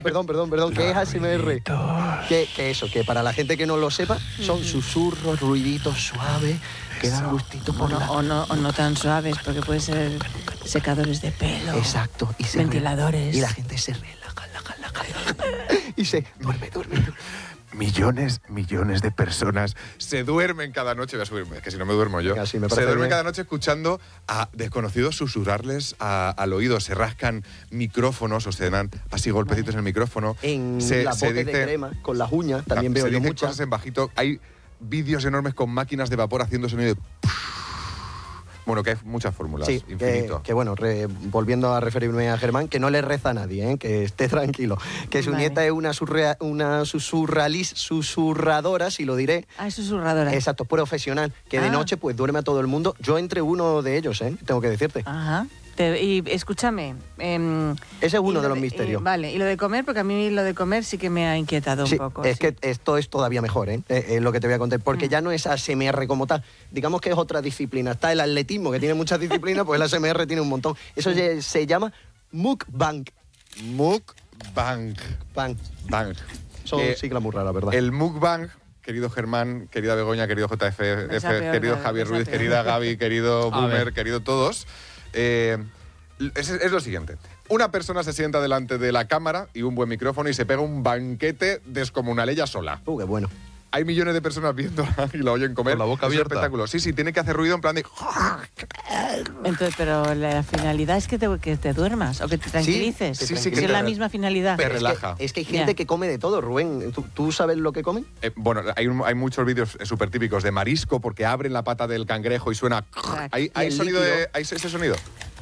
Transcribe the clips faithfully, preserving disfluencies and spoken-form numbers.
Perdón, perdón, perdón, ¿qué es A S M R? ¿Qué, ¿Qué eso? Que para la gente que no lo sepa, son susurros, ruiditos suaves, que dan gustito por o no, la... o, no, o no tan suaves, porque puede ser secadores de pelo. Exacto. Y se ventiladores. Re... Y la gente se relaja, relaja, relaja. Y se duerme, duerme, duerme. Millones, millones de personas se duermen cada noche, voy a subirme, es que si no me duermo yo, Casi, me se duermen bien. cada noche escuchando a desconocidos susurrarles a, al oído, se rascan micrófonos o se dan así golpecitos en el micrófono. En se, la se bote dice, de crema, con las uñas, también veo se yo dicen muchas. cosas en bajito, hay vídeos enormes con máquinas de vapor haciendo sonido de... Bueno, que hay muchas fórmulas, Sí, infinito. que, que bueno, re, volviendo a referirme a Germán, que no le reza a nadie, ¿eh? Que esté tranquilo. Que su Vale. nieta es una, surrea, una susurralis, susurradora, si lo diré. Ah, es susurradora. Exacto, profesional, que de Ah. noche pues duerme a todo el mundo. Yo entre uno de ellos, ¿eh? Tengo que decirte. Ajá. Te- y escúchame. Eh, Ese es uno y de lo los misterios. y- vale, y lo de comer, porque a mí lo de comer sí que me ha inquietado Sí, un poco. es sí. que esto es todavía mejor, ¿eh? Es, es lo que te voy a contar, porque Mm. ya no es A S M R como tal. Digamos que es otra disciplina. Está el atletismo, que tiene muchas disciplinas, pues el A S M R tiene un montón. Eso se, se llama mukbang. Mukbang. Bang. Bang. Son Eh, siglas muy raras, ¿verdad? El mukbang, querido Germán, querida Begoña, querido J F, Esa F, peor, querido Gaby, Javier esa Ruiz, peor. querida Gaby, querido A Boomer, ver. querido todos, eh, es, es lo siguiente. Una persona se sienta delante de la cámara y un buen micrófono y se pega un banquete descomunal ella sola. Uh, qué bueno. Hay millones de personas viéndola y la oyen comer. Con la boca Es un abierta. espectáculo. Sí, sí, tiene que hacer ruido en plan de... Entonces, pero la finalidad es que te, que te duermas o que te tranquilices. sí, sí, Si que es te- la misma finalidad. Te Es que- relaja. Es que, hay gente Ya. que come de todo, Rubén. ¿Tú, tú sabes lo que comen? Eh, bueno, hay, un- hay muchos vídeos súper típicos de marisco porque abren la pata del cangrejo y suena... ¿Hay, Y hay el sonido líquido. de, ¿Hay ese sonido?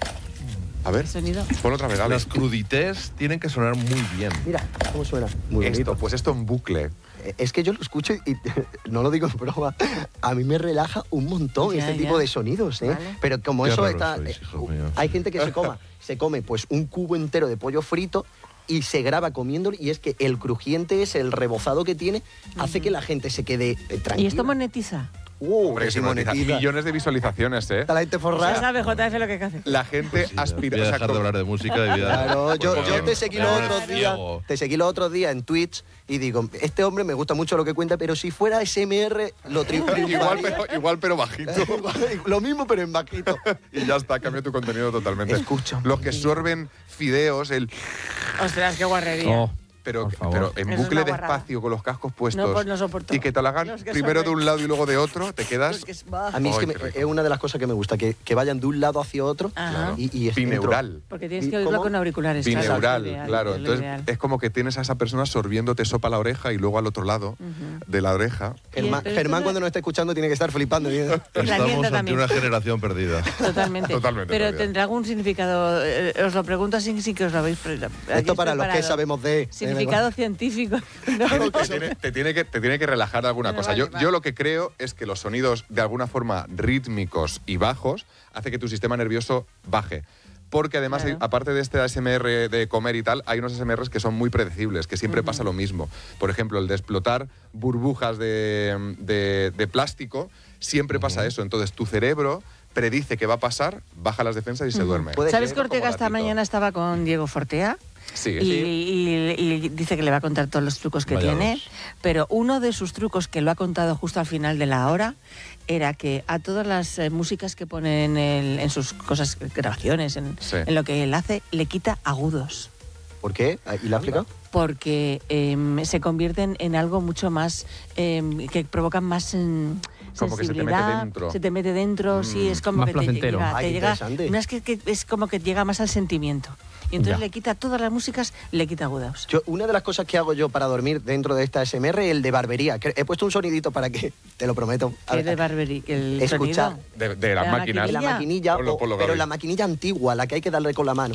A ver, ¿El sonido? ponlo otra vez, Las Alex. crudités tienen que sonar muy bien. Mira, cómo suena. Muy Esto, bonito. pues esto en bucle. Eh, Es que yo lo escucho y, y no lo digo en broma, a mí me relaja un montón Ya, este ya. tipo de sonidos, ¿eh? Vale. Pero como Qué eso raros está... sois, eh, hijos míos. hay gente que se coma, se come pues un cubo entero de pollo frito y se graba comiéndolo y es que el crujiente es el rebozado que tiene, hace que la gente se quede eh, tranquila. ¿Y esto monetiza? Uh, Hombre, que que si se monetiza. monetiza. Millones de visualizaciones, ¿eh? Está la gente Ya forrada. sabe J F lo que hay que hacer. La gente Sí, aspira... Voy a o sea, dejar de como- hablar de música y voy a... Claro, yo, Pues yo bien, te seguí voy a los poner otros días, ciego. te seguí los otros días en Twitch y digo, este hombre me gusta mucho lo que cuenta, pero si fuera A S M R lo triunfaría. igual, pero, igual, pero bajito. Lo mismo, pero en bajito. Y ya está, cambia tu contenido totalmente. Escucha. Los que sorben fideos, el... Ostras, qué guarrería. Oh, Pero, por favor. pero en Eso es bucle una guarrada. despacio, con los cascos puestos. No, pues no soporto. Y que te lo hagan Los que primero de sorben. un lado y luego de otro, te quedas... Es que es- bah. A mí es Ay, que me- qué rico. es una de las cosas que me gusta, que, que vayan de un lado hacia otro Ajá. y, y es Bineural. Porque tienes ¿Y que oírlo cómo? con auriculares. claro, Bineural, es lo ideal, claro. es lo Entonces ideal. es como que tienes a esa persona sorbiéndote sopa a la oreja y luego al otro lado de la oreja. Germán, Pero esto Germán no- cuando nos está escuchando tiene que estar flipando. ¿eh? La Estamos nieta ante también. una generación perdida. Totalmente. Totalmente, Pero todavía. tendrá algún significado. eh, os lo pregunto así, sí que os lo habéis. pre- Esto habéis para los que preparado. sabemos de... Significado científico. ¿no? Te tiene, te tiene que, te tiene que relajar de alguna Vale, cosa. vale, Yo, vale. yo lo que creo es que los sonidos de alguna forma rítmicos y bajos hace que tu sistema nervioso baje. Porque además, Claro. hay- aparte de este A S M R de comer y tal, hay unos A S M Rs que son muy predecibles, que siempre pasa lo mismo. Por ejemplo, el de explotar burbujas de, de- de plástico, siempre pasa eso. Entonces, tu cerebro predice que va a pasar, baja las defensas y se duerme. Puede ¿Sabes ser, que Ortega como esta gatito. mañana estaba con Diego Fortea? Sí, Y, sí. y- y dice que le va a contar todos los trucos que Vaya tiene, dos. pero uno de sus trucos que lo ha contado justo al final de la hora era que a todas las eh, músicas que pone en, el- en sus cosas, grabaciones, en, Sí. en lo que él hace, le quita agudos. ¿Por qué? ¿Y la ha explicado? Porque em, se convierten en algo mucho más, em, que provocan más em, Como que se te mete sensibilidad, dentro. se te mete dentro, sí, es como Más que te placentero. llega, Ay, te qué llega- interesante. no es que, que es como que llega más al sentimiento. Y entonces Ya. le quita todas las músicas, le quita agudos. Yo, una de las cosas que hago yo para dormir dentro de esta A S M R es el de barbería. Que He puesto un sonidito para que, te lo prometo. A Que ver, de Barberi, que el escucha sonido. De, de las La máquinas. de la maquinilla. maquinilla, Ponlo, o- ponlo, pero Gaby. la maquinilla antigua, la que hay que darle con la mano.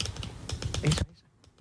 Esa, esa.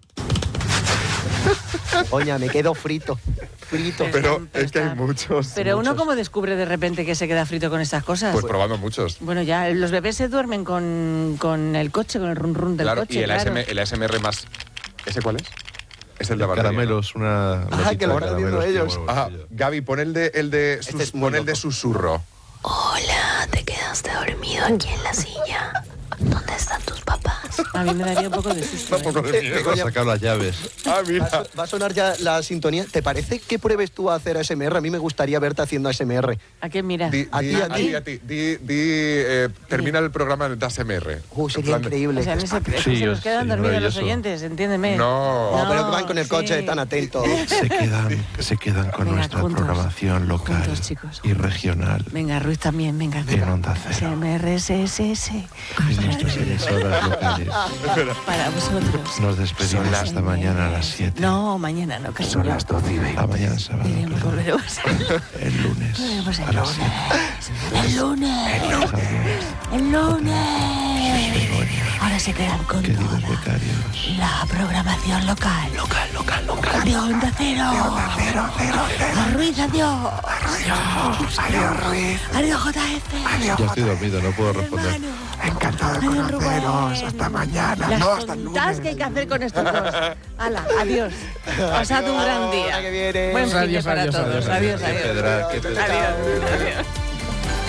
Oña, me quedo frito. Frito. Pero Están- es que hay están- muchos. Pero uno muchos. como descubre de repente que se queda frito con estas cosas. Pues probando muchos. Bueno, ya los bebés se duermen con, con el coche, con el run run del Claro, coche. y el, claro. A S M R, el A S M R más... ¿Ese cuál es? Es el de barbería, ¿no? Caramelos, una... Ah, lotita que lo de están haciendo caramelos, tío, ellos. bueno, Ajá, bolsillo. Gaby, pon el de, el de, sus- Este es muy pon el de loco. susurro. Hola, te quedaste dormido aquí en la silla. ¿Dónde están tus papás? A mí me daría un poco de susto. Un poco ¿eh? de miedo. Ha sacado las llaves. Ah, Va a, mira. so- va a sonar ya la sintonía. ¿Te parece que pruebes tú a hacer A S M R? A mí me gustaría verte haciendo A S M R. ¿A qué mira? Di, A di- ti, a ti. a ti. Di, di, eh, termina el programa en A S M R. Uh, En sería plan de- increíble. O sea, en ese, es que Sí, se nos sí, quedan dormidos los maravilloso. oyentes, entiéndeme. No. No, pero que van con el coche sí. tan atentos. Se quedan, se quedan con Venga, nuestra juntos, programación local juntos, chicos. y regional. Venga, Ruiz también, venga. En Onda Cero. S M R S S S. En nuestras emisoras locales. Para vosotros. Nos despedimos Son hasta mañana a las siete. No, mañana no, cariño. Son las doce y veinte. A mañana sábado. Iremos, perdón. volveremos. El lunes. Volveremos A el las lunes. siete. El lunes. El lunes. Ahora se quedan con Queridos toda becarios. la programación local. Local, local, local. De Onda Cero. De Onda Cero, cero, cero. Ruiz, adiós. Adiós. Adiós, Ruiz. Adiós, J F. Ya estoy dormido, no puedo responder. Hermano. Encantado de Adiós, conoceros. Rubén. Hasta mañana. Las No, hasta el tontas lunes. que hay que hacer con estos dos. Hala, adiós. Pasad un gran día. Hasta que viene. Buen fin de Adiós, para adiós, todos. adiós, Adiós, Qué adiós. pedra, qué pedra. Adiós, adiós.